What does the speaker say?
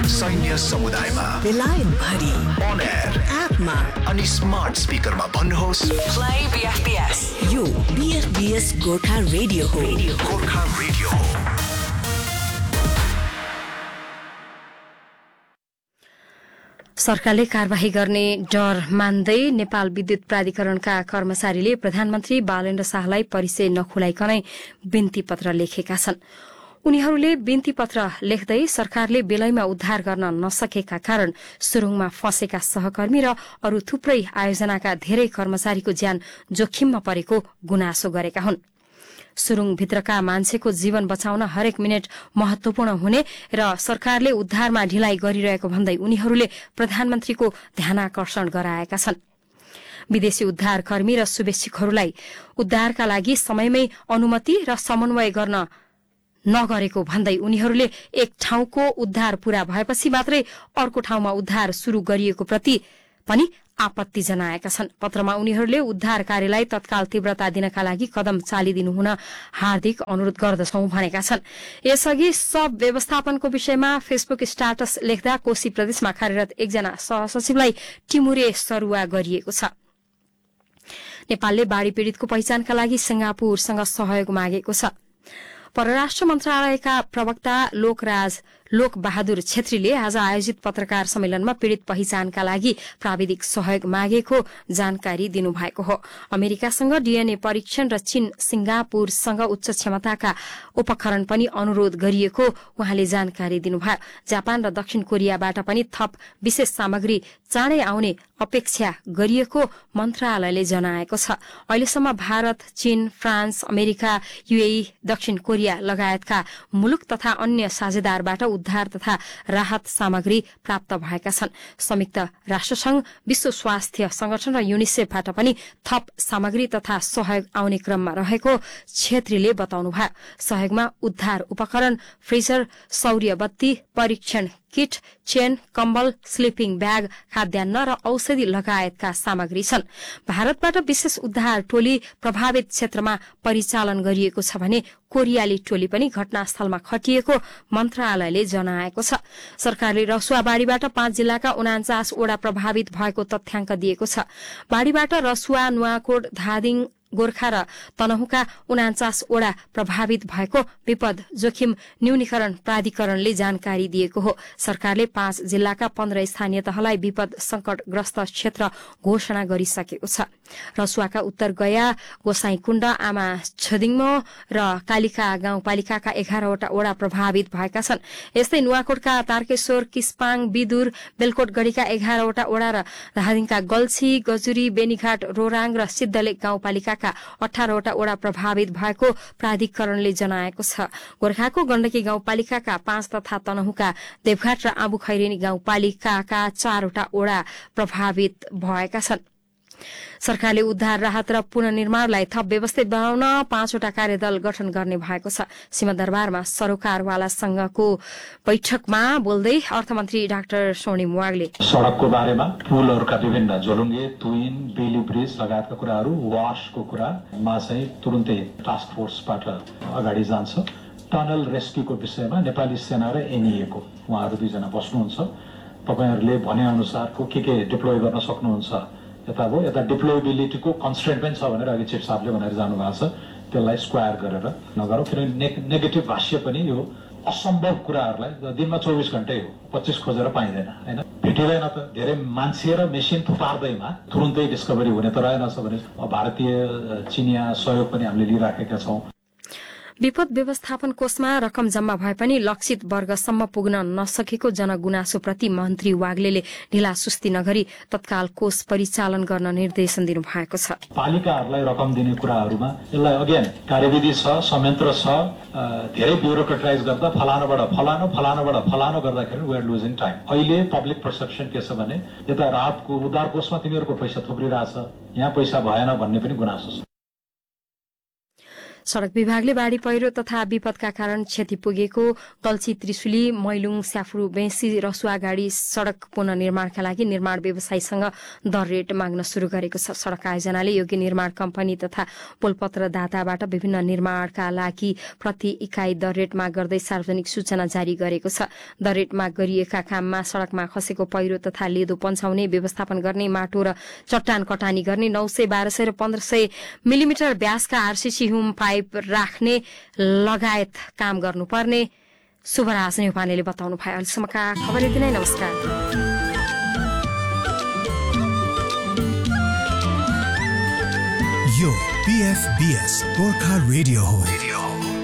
सैन्य समुदायमा बेलायत भरि on air एपमा अनि स्मार्ट स्पिकरमा भन्नुहोस् Play BFBS. यो BFBS गोर्खा रेडियो हो. गोर्खा रेडियो हो। सरकारले कारबाही गर्ने डर मान्दै नेपाल विद्युत प्राधिकरणका कर्मचारीले प्रधानमन्त्री बालेन्द्र शाहलाई परिचय नखुलाइकनै बिन्ती पत्र लेखेका छन्। उनीहरूले बिन्ती पत्र लेख्दै सरकारले बेलैमा उद्धार गर्न नसकेका कारण सुरुङमा फँसेका सहकर्मी र अरू थुप्रै आयोजनाका धेरै कर्मचारीको ज्यान जोखिममा परेको गुनासो गरेका हुन्। सुरुङभित्रका मान्छेको जीवन बचाउन हरेक मिनट महत्वपूर्ण हुने र सरकारले उद्धारमा ढिलाइ गरिरहेको भन्दै उनीहरूले प्रधानमन्त्रीको ध्यानाकर्षण गराएका छन्। विदेशी उद्धारकर्मी र शुभेच्छुकहरूलाई उद्धारका लागि समयमै अनुमति र समन्वय गर्न नगरेको भन्दै उनीहरूले एक ठाउँको उद्धार पूरा भएपछि मात्रै अर्को ठाउँमा उद्धार शुरू गरिएको प्रति पनि आपत्ति जनाएका छन्। पत्रमा उनीहरूले उद्धार कार्यलाई तत्काल तीव्रता दिनका लागि कदम चालिदिनु हुन हार्दिक अनुरोध गर्दछौं भनेका छन्। यसअघि सब व्यवस्थापनको विषयमा फेसबुक स्ट्याटस लेख्दा कोशी प्रदेशमा कार्यरत एकजना सहसचिवलाई टिमुरे सरुवा गरिएको छ। नेपालले बाढ़ी पीड़ितको पहिचानका लागि सिंगापुरसँग सहयोग मागेको छ। परराष्ट्र मन्त्रालयका प्रवक्ता लोकबहादुर छेत्रीले आज आयोजित पत्रकार सम्मेलनमा पीड़ित पहिचानका लागि प्राविधिक सहयोग मागेको जानकारी दिनुभएको हो। अमेरिकासँग डीएनए परीक्षण र चीन सिंगापुरसँग उच्च क्षमताका उपकरण पनि अनुरोध गरिएको उहाँले जानकारी दिनुभयो। जापान र दक्षिण कोरियाबाट पनि थप विशेष सामग्री चाँडै आउने अपेक्षा गरिएको मन्त्रालयले जनाएको छ। अहिलेसम्म भारत, चीन, फ्रान्स, अमेरिका, यूएई, दक्षिण कोरिया लगायतका मुलुक तथा अन्य साझेदारबाट उद्धार तथा राहत सामग्री प्राप्त भएका छन्। संयुक्त राष्ट्रसंघ, विश्व स्वास्थ्य संगठन र युनिसेफबाट पनि थप सामग्री तथा सहयोग आउने क्रममा रहेको छेत्रीले बताउनुभयो। सहयोगमा उद्धार उपकरण, फ्रिजर, सौर्य बत्ती, परीक्षण किट, चेन, कम्बल, स्लिपिङ ब्याग, खाद्यान्न र औषधि लगायतका सामग्री छन्। भारतबाट विशेष उद्धार टोली प्रभावित क्षेत्रमा परिचालन गरिएको छ भने कोरियाली टोली पनि घटनास्थलमा खटिएको मन्त्रालयले जनाएको छ। सरकारले रसुवा बाढ़ीबाट 5 जिल्लाका 49 वडा प्रभावित भएको तथ्याङ्क दिएको छ। बाढ़ीबाट रसुवा, नुवाकोट, धादिङ, गोर्खा र तनहुका 49 वडा प्रभावित भएको विपद जोखिम न्यूनीकरण प्राधिकरणले जानकारी दिएको हो। सरकारले 5 जिल्लाका 15 स्थानीय तहलाई विपद संकटग्रस्त क्षेत्र घोषणा गरिसकेको छ। रसुवाका उत्तर गया, गोसाईकुण्ड, आमा छदिङमो र कालिका गाउँपालिकाका 11 वटा वडा प्रभावित भएका छन्। यस्तै नुवाकोटका तारकेश्वर, किस्पाङ, बिदुर, बेलकोटगढ़ीका 11 वटा वडा र धादिङका गल्छी, गजुरी, बेनीघाट, रोराङ र सिद्धलेक गाउँपालिकाका 18 वटा वडा प्रभावित भएको प्राधिकरणले जनाएको छ। गोर्खाको गण्डकी गाउँपालिकाका 5 तथा तनहुका देवघाट र आँबुखैरेनी गाउँपालिकाका 4 वटा वडा प्रभावित भएका छन्। सरकारले उद्धार, राहत र पुनर्निर्माणलाई थप व्यवस्थित बनाउन 5 वटा कार्यदल गठन गर्ने भएको छ। सिंहदरबारमा सरोकारवालासँगको बैठकमा बोल्दै अर्थमन्त्री डाक्टर स्वर्णिम वाग्ले सड़कको बारेमा, पुलहरूका विभिन्न झोलुङ्गे, तुइन, बेली ब्रिज लगायतका कुराहरू, वाशको कुरामा चाहिँ तुरुन्तै टास्क फोर्सबाट अगाडि जान्छ। टनल रेस्क्युको विषयमा नेपाली सेना र एनईएको उहाँहरू दुईजना बस्नुहुन्छ। तपाईहरूले भने अनुसारको के डिप्लोय गर्न सक्नुहुन्छ यता भयो। यता डिप्लोएबिलिटीको कन्स्ट्रेन्ट पनि छ भनेर अघि चिफ साहबले भनेर जानुभएको छ। त्यसलाई स्क्वायर गरेर नगरौँ, किनभने नेगेटिभ भाष्य पनि यो असम्भव कुराहरूलाई दिनमा 24 घण्टै हो, 25 खोजेर पाइँदैन होइन, भेटिँदैन त। धेरै मान्छे र मेसिन थुपार्दैमा तुरुन्तै डिस्कभरी हुने त रहेनछ भने भारतीय चिनिया सहयोग पनि हामीले लिइराखेका छौँ। विपद व्यवस्थापन कोषमा रकम जम्मा भए पनि लक्षित वर्गसम्म पुग्न नसकेको जनगुनासोप्रति मन्त्री वाग्लेले ढिला सुस्ती नगरी तत्काल कोष परिचालन गर्न निर्देशन दिनुभएको छ। पालिकाहरूलाई रकम दिने कुराहरूमा यसलाई अगेन कार्यविधि छ, संयन्त्र छ, धेरै ब्युरोक्रेटाइज गर्दा फलानो गर्दाखेरि वी आर लुजिङ टाइम। अहिले पब्लिक पर्सेप्सन के छ भने यता राहतको उद्धार कोषमा तिमीहरूको पैसा थुप्रिरहेछ, यहाँ पैसा भएन भन्ने पनि गुनासो छ। सड़क विभागले बाढ़ी पहिरो तथा विपदका कारण क्षति पुगेको गल्छी त्रिशुली मैलुङ स्याफ्रू बेंसी रसुवागाड़ी सड़क पुनर्निर्माणका लागि निर्माण व्यवसायीसँग दर रेट माग्न शुरू गरेको छ। सड़क आयोजनाले योग्य निर्माण कम्पनी तथा पोलपत्र दाताबाट विभिन्न निर्माणका लागि प्रति इकाई दर रेट माग गर्दै सार्वजनिक सूचना जारी गरेको छ। दर रेट माग गरिएका काममा सड़कमा खसेको पहिरो तथा लेदो पन्छाउने, व्यवस्थापन गर्ने, माटो र चट्टान कटानी गर्ने, 900, 1200 र 1500 मिलिमिटर व्यासका आरसीसी हुम पाइप राख्ने लगायत काम गर्नुपर्ने शुभराज नेउपानेले बताउनु भयो। अहिलेसम्मका खबर यति नै। नमस्कार। यो PFBS गोर्खा रेडियो हो।